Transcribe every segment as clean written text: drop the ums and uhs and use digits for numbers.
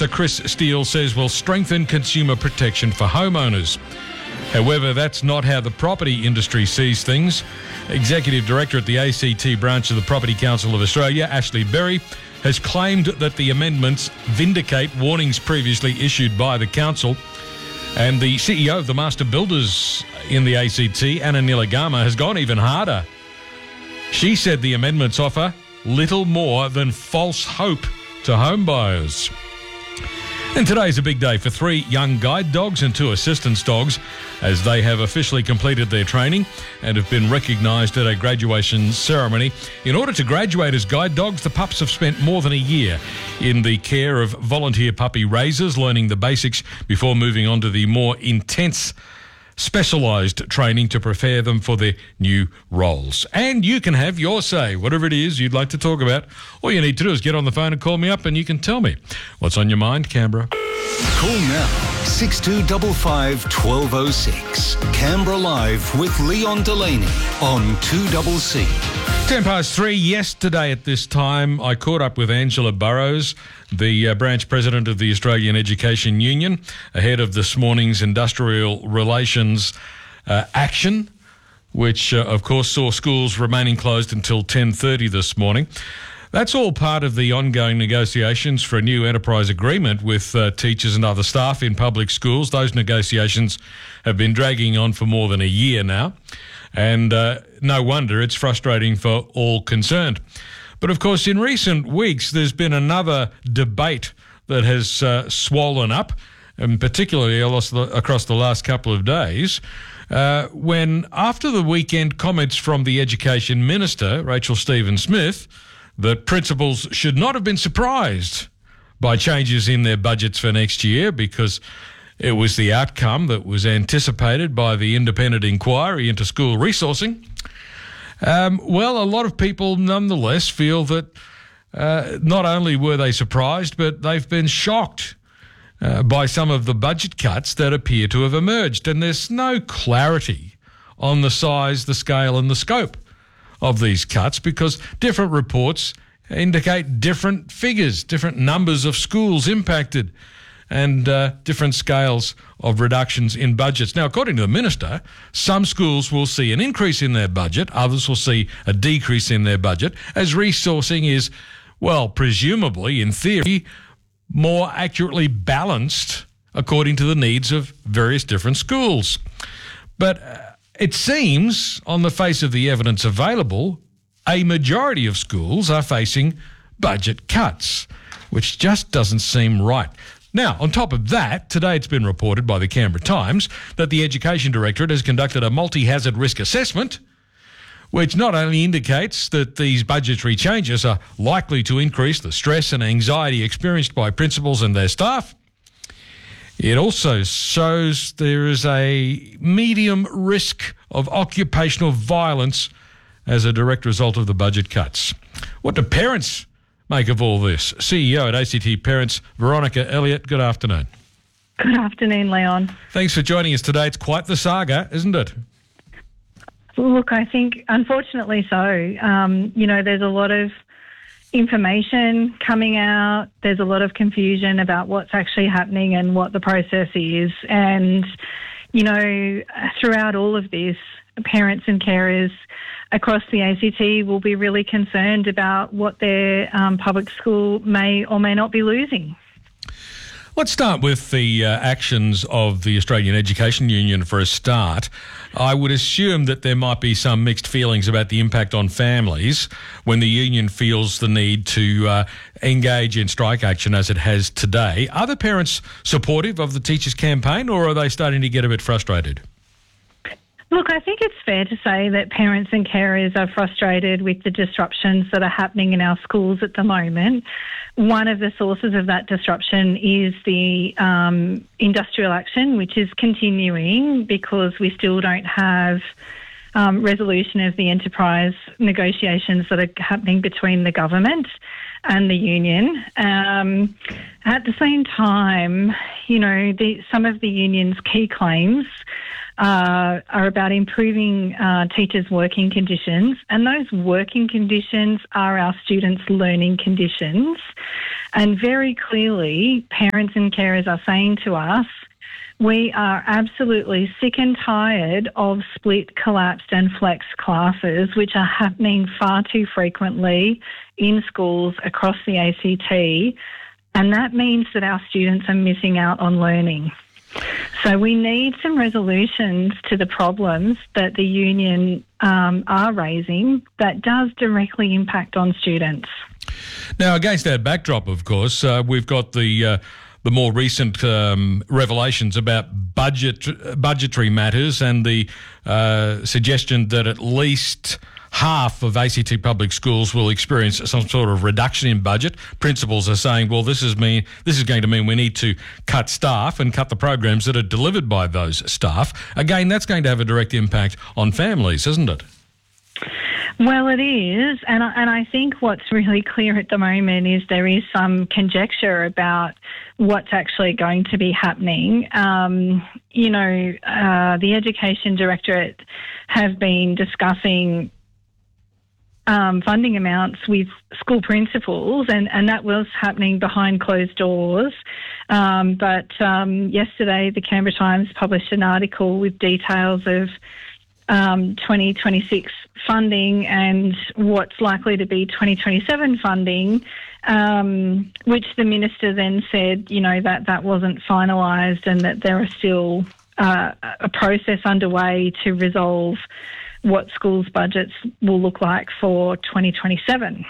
Minister Chris Steele says will strengthen consumer protection for homeowners. However, that's not how the property industry sees things. Executive Director at the ACT branch of the Property Council of Australia, Ashley Berry, has claimed that the amendments vindicate warnings previously issued by the council. And the CEO of the Master Builders in the ACT, Anna Nilagama, has gone even harder. She said the amendments offer little more than false hope to home buyers. And today's a big day for 3 young guide dogs and 2 assistance dogs, as they have officially completed their training and have been recognised at a graduation ceremony. In order to graduate as guide dogs, the pups have spent more than a year in the care of volunteer puppy raisers, learning the basics before moving on to the more intense specialised training to prepare them for their new roles. And you can have your say, whatever it is you'd like to talk about. All you need to do is get on the phone and call me up and you can tell me what's on your mind, Canberra. Call now, 6255 1206. Canberra Live with Leon Delaney on 2CC. 3:10 yesterday at this time, I caught up with Angela Burrows, the branch president of the Australian Education Union, ahead of this morning's industrial relations action, which, of course, saw schools remaining closed until 10:30 this morning. That's all part of the ongoing negotiations for a new enterprise agreement with teachers and other staff in public schools. Those negotiations have been dragging on for more than a year now. And no wonder it's frustrating for all concerned. But of course, in recent weeks, there's been another debate that has swollen up, and particularly across the last couple of days, when after the weekend comments from the Education Minister, Rachel Stephen-Smith, that principals should not have been surprised by changes in their budgets for next year because it was the outcome that was anticipated by the independent inquiry into school resourcing. Well, a lot of people nonetheless feel that not only were they surprised, but they've been shocked by some of the budget cuts that appear to have emerged. And there's no clarity on the size, the scale and the scope of these cuts because different reports indicate different figures, different numbers of schools impacted, and different scales of reductions in budgets. Now, according to the Minister, some schools will see an increase in their budget, others will see a decrease in their budget, as resourcing is, well, presumably, in theory, more accurately balanced according to the needs of various different schools. But it seems, on the face of the evidence available, a majority of schools are facing budget cuts, which just doesn't seem right. Now, on top of that, today it's been reported by the Canberra Times that the Education Directorate has conducted a multi-hazard risk assessment, which not only indicates that these budgetary changes are likely to increase the stress and anxiety experienced by principals and their staff, it also shows there is a medium risk of occupational violence as a direct result of the budget cuts. What do parents make of all this? CEO at ACT Parents, Veronica Elliott, good afternoon. Good afternoon, Leon. Thanks for joining us today. It's quite the saga, isn't it? Look, I think, unfortunately so. There's a lot of information coming out. There's a lot of confusion about what's actually happening and what the process is. And, throughout all of this, parents and carers across the ACT will be really concerned about what their public school may or may not be losing. Let's start with the actions of the Australian Education Union for a start. I would assume that there might be some mixed feelings about the impact on families when the union feels the need to engage in strike action as it has today. Are the parents supportive of the teachers' campaign, or are they starting to get a bit frustrated? Look, I think it's fair to say that parents and carers are frustrated with the disruptions that are happening in our schools at the moment. One of the sources of that disruption is the industrial action, which is continuing because we still don't have resolution of the enterprise negotiations that are happening between the government and the union. At the same time, some of the union's key claims are about improving teachers' working conditions, and those working conditions are our students' learning conditions. And very clearly, parents and carers are saying to us, we are absolutely sick and tired of split, collapsed and flex classes, which are happening far too frequently in schools across the ACT, and that means that our students are missing out on learning. So we need some resolutions to the problems that the union are raising that does directly impact on students. Now, against that backdrop, of course, we've got the more recent revelations about budgetary matters and the suggestion that at least half of ACT public schools will experience some sort of reduction in budget. Principals are saying, well, this is going to mean we need to cut staff and cut the programs that are delivered by those staff. Again, that's going to have a direct impact on families, isn't it? Well, it is, and I think what's really clear at the moment is there is some conjecture about what's actually going to be happening. The Education Directorate have been discussing funding amounts with school principals, and that was happening behind closed doors. But yesterday, the Canberra Times published an article with details of 2026 funding and what's likely to be 2027 funding, which the minister then said, that wasn't finalised and that there are still a process underway to resolve what schools' budgets will look like for 2027.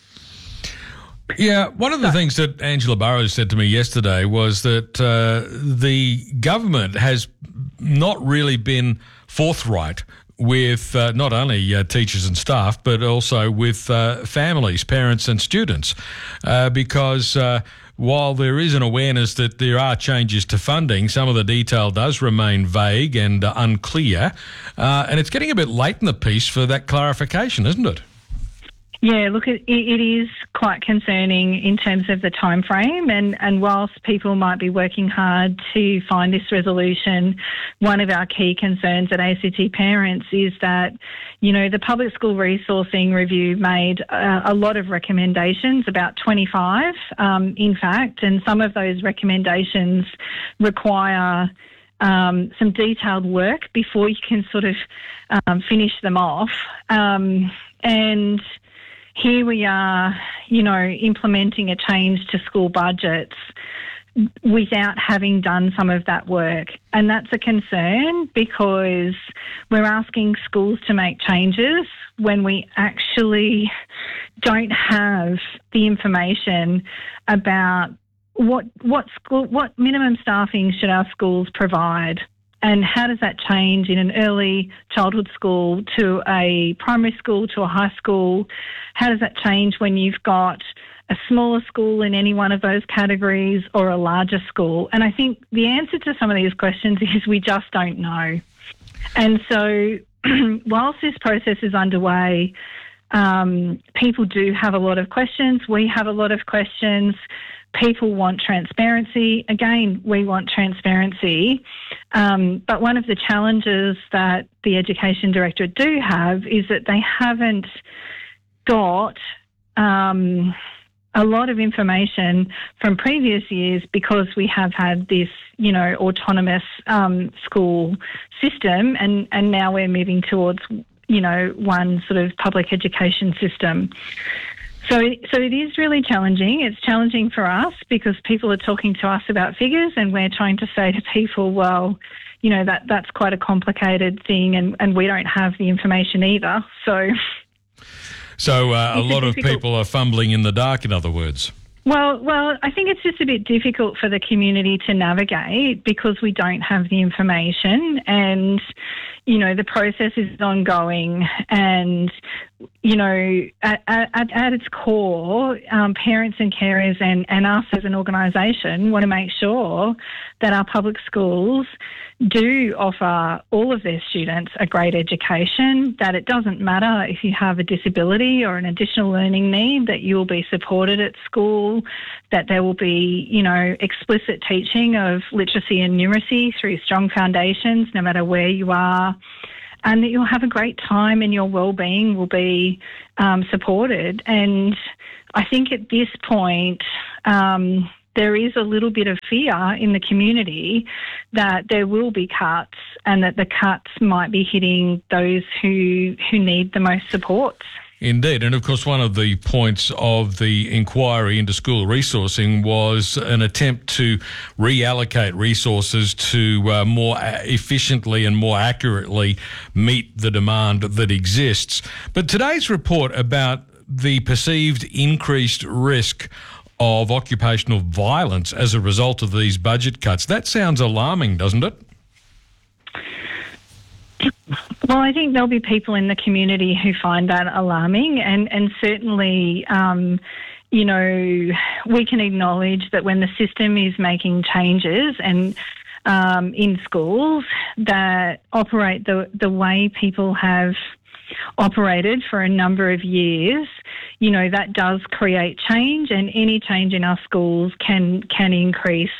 Yeah, one of the things that Angela Burrows said to me yesterday was that the government has not really been forthright with not only teachers and staff, but also with families, parents and students, because while there is an awareness that there are changes to funding, some of the detail does remain vague and unclear, and it's getting a bit late in the piece for that clarification, isn't it? Yeah, look, it is quite concerning in terms of the time frame, and whilst people might be working hard to find this resolution, one of our key concerns at ACT Parents is that, the Public School Resourcing Review made a lot of recommendations, about 25 in fact, and some of those recommendations require some detailed work before you can sort of finish them off. And here we are, implementing a change to school budgets without having done some of that work. And that's a concern because we're asking schools to make changes when we actually don't have the information about what minimum staffing should our schools provide. And how does that change in an early childhood school to a primary school to a high school? How does that change when you've got a smaller school in any one of those categories or a larger school? And I think the answer to some of these questions is we just don't know. And so whilst this process is underway, people do have a lot of questions. We have a lot of questions. People want transparency. Again, we want transparency. But one of the challenges that the Education Directorate do have is that they haven't got a lot of information from previous years because we have had this, autonomous school system, and now we're moving towards, one sort of public education system. So it is really challenging. It's challenging for us because people are talking to us about figures and we're trying to say to people, well, that's quite a complicated thing and we don't have the information either. So a lot of people are fumbling in the dark, in other words. Well, I think it's just a bit difficult for the community to navigate because we don't have the information and, the process is ongoing and, at its core, parents and carers and us as an organisation want to make sure that our public schools do offer all of their students a great education, that it doesn't matter if you have a disability or an additional learning need, that you'll be supported at school, that there will be, explicit teaching of literacy and numeracy through strong foundations, no matter where you are. and that you'll have a great time and your well-being will be supported. And I think at this point, there is a little bit of fear in the community that there will be cuts and that the cuts might be hitting those who need the most supports. Indeed. And of course, one of the points of the inquiry into school resourcing was an attempt to reallocate resources to more efficiently and more accurately meet the demand that exists. But today's report about the perceived increased risk of occupational violence as a result of these budget cuts, that sounds alarming, doesn't it? Well, I think there'll be people in the community who find that alarming, and certainly, we can acknowledge that when the system is making changes and in schools that operate the way people have operated for a number of years, that does create change, and any change in our schools can increase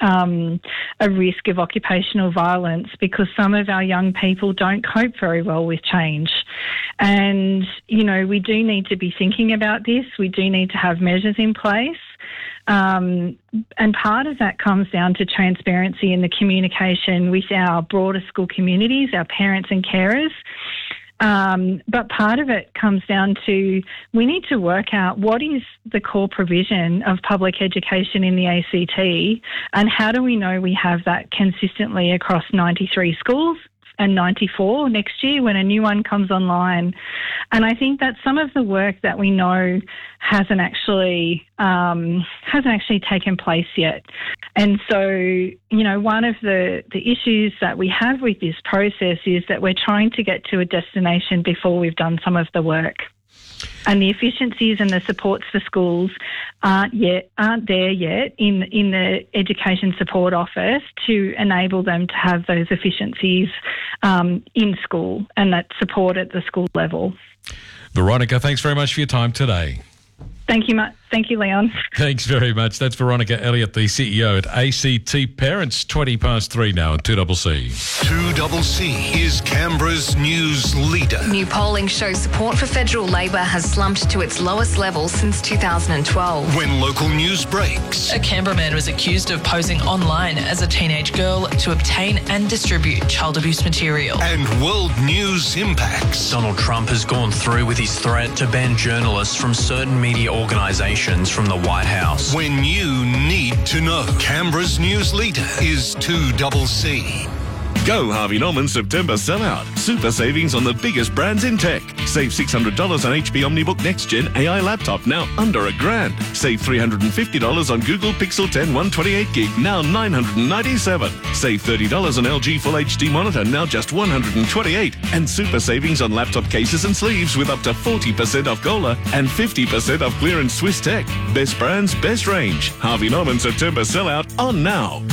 a risk of occupational violence because some of our young people don't cope very well with change. And, we do need to be thinking about this. We do need to have measures in place. And part of that comes down to transparency in the communication with our broader school communities, our parents and carers. But part of it comes down to we need to work out what is the core provision of public education in the ACT and how do we know we have that consistently across 93 schools and 94 next year when a new one comes online. And I think that some of the work that we know hasn't actually taken place yet. And so, one of the issues that we have with this process is that we're trying to get to a destination before we've done some of the work. And the efficiencies and the supports for schools aren't there yet in the Education Support Office to enable them to have those efficiencies in school and that support at the school level. Veronica, thanks very much for your time today. Thank you, Leon. Thanks very much. That's Veronica Elliott, the CEO at ACT Parents. 3:20 now on 2CC. 2CC is Canberra's news leader. New polling shows support for federal Labor has slumped to its lowest level since 2012. When local news breaks. A Canberra man was accused of posing online as a teenage girl to obtain and distribute child abuse material. And world news impacts. Donald Trump has gone through with his threat to ban journalists from certain media organisations from the White House. When you need to know. Canberra's news leader is 2CC. Go Harvey Norman September sellout. Super savings on the biggest brands in tech. Save $600 on HP OmniBook Next Gen AI laptop, now under $1,000. Save $350 on Google Pixel 10 128GB, now $997. Save $30 on LG Full HD monitor, now just $128. And super savings on laptop cases and sleeves with up to 40% off Gola and 50% off clearance Swiss Tech. Best brands, best range. Harvey Norman September sellout on now.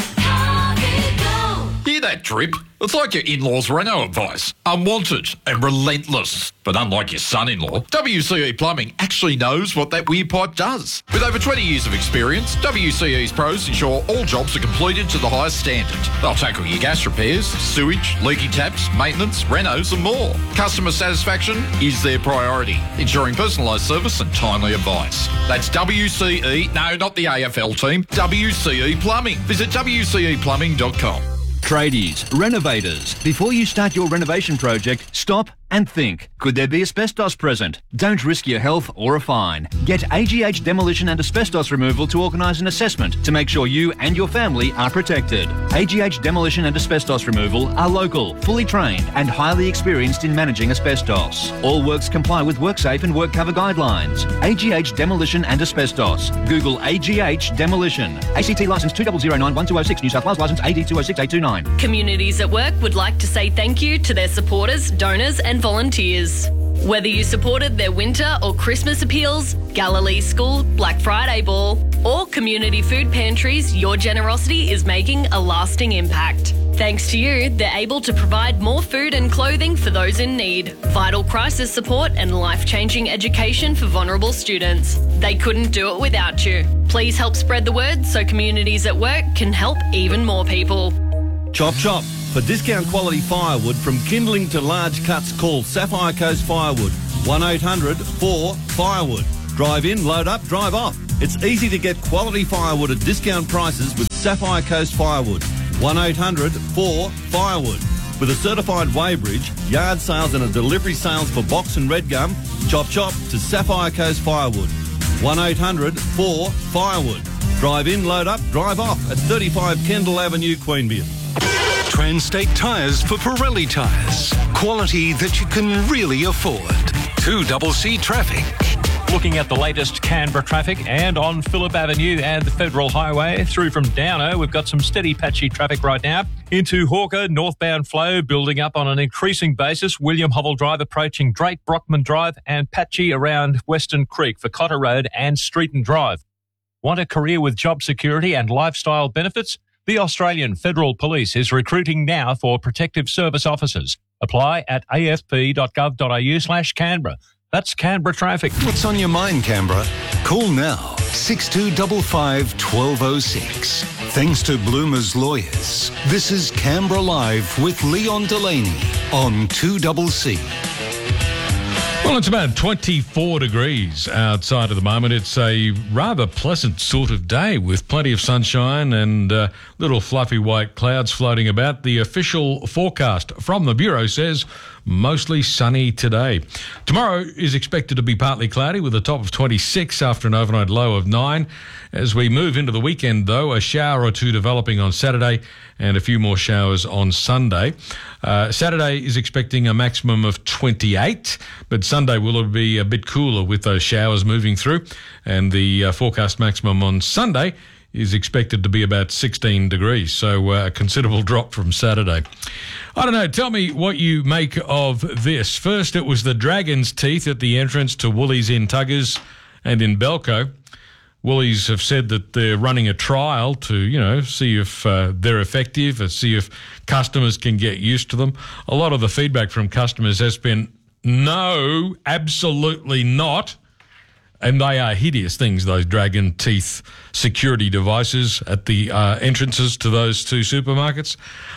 Hear that drip? It's like your in-laws' Renault advice. Unwanted and relentless. But unlike your son-in-law, WCE Plumbing actually knows what that weird pipe does. With over 20 years of experience, WCE's pros ensure all jobs are completed to the highest standard. They'll tackle your gas repairs, sewage, leaky taps, maintenance, renos and more. Customer satisfaction is their priority, ensuring personalised service and timely advice. That's WCE, no, not the AFL team, WCE Plumbing. Visit WCEplumbing.com. Tradies, renovators, before you start your renovation project, stop and think. Could there be asbestos present? Don't risk your health or a fine. Get AGH Demolition and Asbestos Removal to organise an assessment to make sure you and your family are protected. AGH Demolition and Asbestos Removal are local, fully trained and highly experienced in managing asbestos. All works comply with WorkSafe and WorkCover guidelines. AGH Demolition and Asbestos. Google AGH Demolition. ACT licence 2009-1206, New South Wales licence AD 206829. Communities at Work would like to say thank you to their supporters, donors and volunteers. Whether you supported their winter or Christmas appeals, Galilee School, Black Friday Ball, or community food pantries, your generosity is making a lasting impact. Thanks to you, they're able to provide more food and clothing for those in need, vital crisis support and life-changing education for vulnerable students. They couldn't do it without you. Please help spread the word so Communities at Work can help even more people. Chop chop. For discount quality firewood from kindling to large cuts, call Sapphire Coast Firewood. 1-800-4-FIREWOOD. Drive in, load up, drive off. It's easy to get quality firewood at discount prices with Sapphire Coast Firewood. 1-800-4-FIREWOOD. With a certified weighbridge, yard sales and a delivery sales for box and red gum, chop to Sapphire Coast Firewood. 1-800-4-FIREWOOD. Drive in, load up, drive off at 35 Kendall Avenue, Queanbeyan. Transtate Tyres for Pirelli tyres. Quality that you can really afford. 2CC Traffic. Looking at the latest Canberra traffic and on Phillip Avenue and the Federal Highway through from Downer, we've got some steady patchy traffic right now. Into Hawker, northbound flow building up on an increasing basis. William Hovell Drive approaching Drake Brockman Drive and patchy around Western Creek for Cotter Road and Streeton Drive. Want a career with job security and lifestyle benefits? The Australian Federal Police is recruiting now for protective service officers. Apply at afp.gov.au/Canberra. That's Canberra traffic. What's on your mind, Canberra? Call now, 6255 1206. Thanks to Bloomer's Lawyers. This is Canberra Live with Leon Delaney on 2CC. Well, it's about 24 degrees outside at the moment. It's a rather pleasant sort of day with plenty of sunshine and little fluffy white clouds floating about. The official forecast from the Bureau says mostly sunny today. Tomorrow is expected to be partly cloudy with a top of 26 after an overnight low of 9. As we move into the weekend, though, a shower or two developing on Saturday and a few more showers on Sunday. Saturday is expecting a maximum of 28, but Sunday will be a bit cooler with those showers moving through, and the forecast maximum on Sunday is expected to be about 16 degrees, so a considerable drop from Saturday. I don't know, tell me what you make of this. First, it was the Dragon's Teeth at the entrance to Woolies in Tuggers and in Belco. Woolies have said that they're running a trial to, see if they're effective and see if customers can get used to them. A lot of the feedback from customers has been, no, absolutely not. And they are hideous things, those Dragon Teeth security devices at the entrances to those two supermarkets.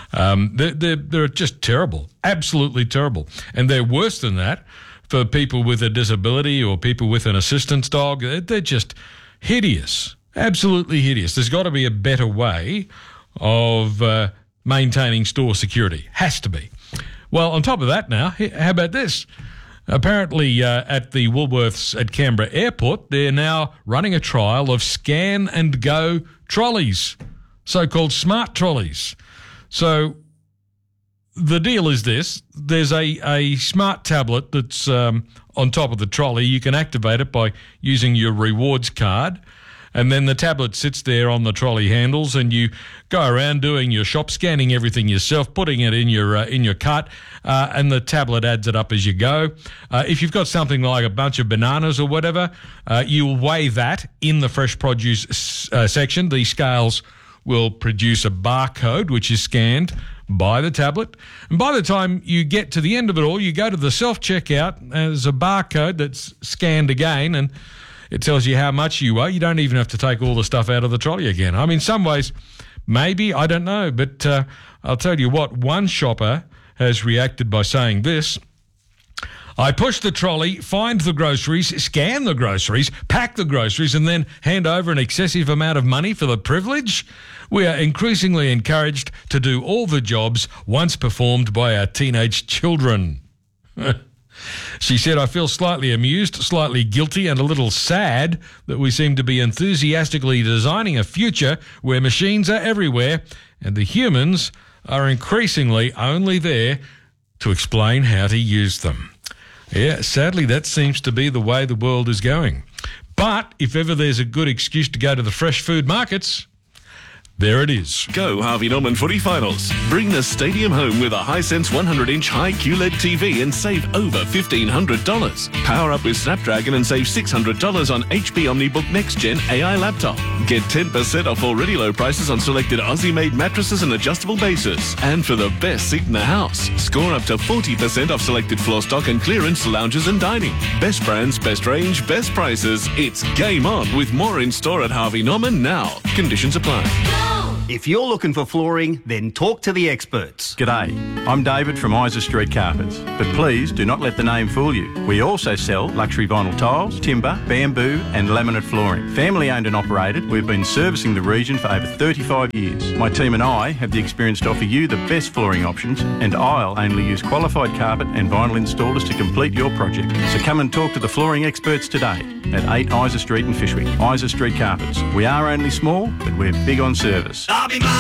They're just terrible, absolutely terrible. And they're worse than that for people with a disability or people with an assistance dog. They're just hideous, absolutely hideous. There's got to be a better way of maintaining store security. Has to be. Well, on top of that now, how about this? Apparently at the Woolworths at Canberra Airport, they're now running a trial of scan and go trolleys, so-called smart trolleys. So the deal is this. There's a smart tablet that's on top of the trolley. You can activate it by using your rewards card, and then the tablet sits there on the trolley handles, and you go around doing your shop, scanning everything yourself, putting it in your cart, and the tablet adds it up as you go. If you've got something like a bunch of bananas or whatever, you'll weigh that in the fresh produce section. The scales will produce a barcode which is scanned by the tablet, and by the time you get to the end of it all, you go to the self-checkout. There's a barcode that's scanned again, and it tells you how much you owe. You don't even have to take all the stuff out of the trolley again. I mean, some ways, maybe, I don't know, but I'll tell you what, one shopper has reacted by saying this: I push the trolley, find the groceries, scan the groceries, pack the groceries, and then hand over an excessive amount of money for the privilege? We are increasingly encouraged to do all the jobs once performed by our teenage children. She said, I feel slightly amused, slightly guilty, and a little sad that we seem to be enthusiastically designing a future where machines are everywhere and the humans are increasingly only there to explain how to use them. Yeah, sadly, that seems to be the way the world is going. But if ever there's a good excuse to go to the fresh food markets, there it is. Go Harvey Norman Footy Finals. Bring the stadium home with a Hisense 100-inch high QLED TV and save over $1,500. Power up with Snapdragon and save $600 on HP OmniBook Next Gen AI laptop. Get 10% off already low prices on selected Aussie-made mattresses and adjustable bases. And for the best seat in the house, score up to 40% off selected floor stock and clearance lounges and dining. Best brands, best range, best prices. It's game on with more in store at Harvey Norman now. Conditions apply. If you're looking for flooring, then talk to the experts. G'day, I'm David from Isa Street Carpets, but please do not let the name fool you. We also sell luxury vinyl tiles, timber, bamboo and laminate flooring. Family owned and operated, we've been servicing the region for over 35 years. My team and I have the experience to offer you the best flooring options, and I'll only use qualified carpet and vinyl installers to complete your project. So come and talk to the flooring experts today at 8 Isa Street in Fyshwick. Isa Street Carpets. We are only small, but we're big on service.